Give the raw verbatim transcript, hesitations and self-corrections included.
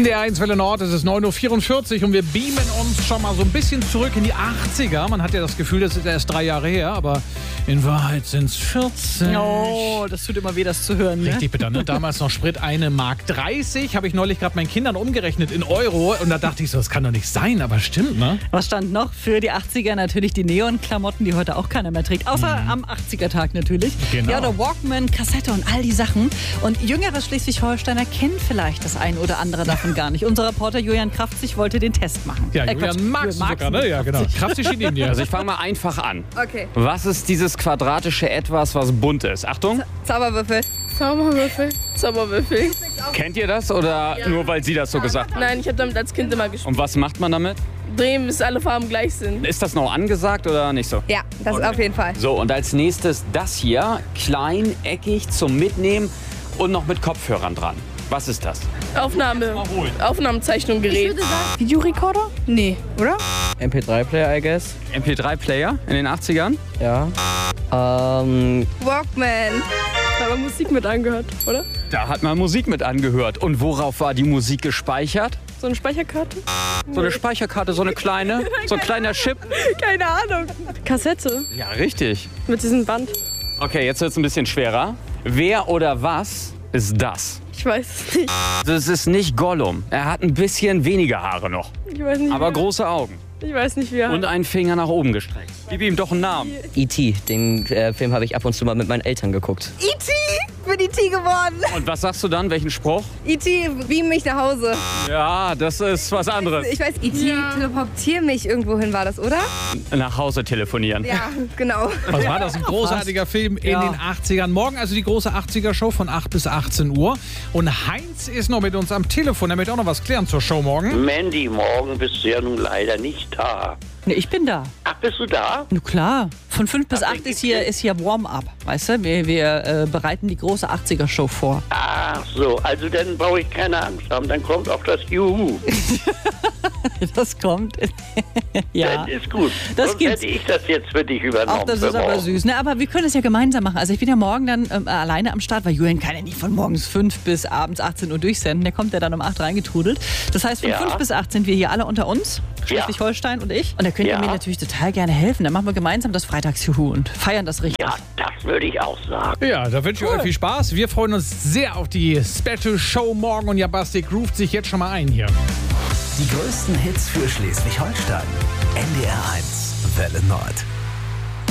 D R eins Welle Nord, es ist neun Uhr vierundvierzig und wir beamen uns schon mal so ein bisschen zurück in die achtziger. Man hat ja das Gefühl, das ist erst drei Jahre her, aber in Wahrheit sind es vierzig. Oh, das tut immer weh, das zu hören. Ne? Richtig bitter, ne? Damals noch Sprit eine Mark dreißig. Habe ich neulich gerade meinen Kindern umgerechnet in Euro. Und da dachte ich so, das kann doch nicht sein, aber stimmt, ne? Was stand noch? Für die achtziger natürlich die Neon-Klamotten, die heute auch keiner mehr trägt. Außer mhm. am achtziger-Tag natürlich. Genau. Ja, oder Walkman, Kassette und all die Sachen. Und jüngere Schleswig-Holsteiner kennen vielleicht das ein oder andere davon gar nicht. Unser Reporter Julian Kraftzig wollte den Test machen. Ja, äh, Julian Quatsch, magst du sogar, ne? Ja, genau. Kraftzig steht neben dir. Also ich fange mal einfach an. Okay. Was ist dieses quadratische Etwas, was bunt ist? Achtung. Zauberwürfel. Zauberwürfel. Zauberwürfel. Kennt ihr das oder Ja. nur weil sie das so gesagt hat? Nein, ich habe damit als Kind immer gespielt. Und was macht man damit? Drehen, bis alle Farben gleich sind. Ist das noch angesagt oder nicht so? Ja, das Okay. auf jeden Fall. So, und als nächstes das hier. Klein, eckig, zum Mitnehmen und noch mit Kopfhörern dran. Was ist das? Aufnahme. Aufnahmezeichnung, Gerät. Videorekorder? Nee, oder? M P drei Player, I guess. M P drei Player in den achtzigern? Ja. Ähm, Walkman. Da haben wir Musik mit angehört, oder? Da hat man Musik mit angehört. Und worauf war die Musik gespeichert? So eine Speicherkarte? So eine Speicherkarte, so eine kleine, so ein kleiner Chip. Keine Ahnung. Kassette. Ja, richtig. Mit diesem Band. Okay, jetzt wird es ein bisschen schwerer. Wer oder was ist das? Ich weiß es nicht. Das ist nicht Gollum. Er hat ein bisschen weniger Haare noch, Ich weiß nicht, aber wie er- große Augen. Ich weiß nicht, wie er Und einen Finger nach oben gestreckt. Gib ihm doch einen Namen. E T Den äh, Film habe ich ab und zu mal mit meinen Eltern geguckt. E T Bin E T geworden. Und was sagst du dann? Welchen Spruch? E T beam mich nach Hause. Ja, das ist was anderes. Ich weiß, E T teleportier mich irgendwo hin, war das, oder? Nach Hause telefonieren. Ja, genau. Was war das? Ein großartiger Film in Ja. den achtzigern. Morgen also die große achtziger-Show von acht bis achtzehn Uhr. Und Heinz ist noch mit uns am Telefon. Er möchte auch noch was klären zur Show morgen. Mandy, morgen bist du ja nun leider nicht da. Ne, ich bin da. Ach, bist du da? Na klar. Von fünf bis Ach, acht ist hier, ist hier Warm-up. Weißt du, wir, wir äh, bereiten die große achtziger-Show vor. Ach so, also dann brauche ich keine Angst haben. Dann kommt auch das Juhu. Das kommt. Ja. Das ist gut. Das Sonst gibt's. hätte ich das jetzt für dich übernommen. Ach, das für ist aber morgen. süß. Ne, aber wir können es ja gemeinsam machen. Also ich bin ja morgen dann ähm, alleine am Start, weil Julian kann ja nicht von morgens fünf bis abends achtzehn Uhr durchsenden. Der kommt ja dann um acht reingetrudelt. Das heißt, von Ja. fünf bis acht sind wir hier alle unter uns. Ja. Schleswig-Holstein und ich. Und da könnt ihr Ja. mir natürlich total gerne helfen. Dann machen wir gemeinsam das Freitagsjuhu und feiern das richtig. Ja, das würde ich auch sagen. Ja, da wünsche ich euch viel Spaß. Wir freuen uns sehr auf die Special Show morgen und Jabastik groovt sich jetzt schon mal ein hier. Die größten Hits für Schleswig-Holstein. N D R eins Welle Nord.